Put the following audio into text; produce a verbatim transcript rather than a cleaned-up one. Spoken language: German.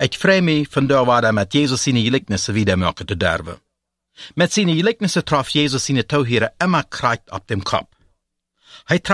Ik freue mich, von da war er mit Jesus seine Gelijknisse wiedermachen zu dürfen. Mit seinen Gelijknissen traf Jesus seine Touwheren immer Kraft auf dem Kopf. Hij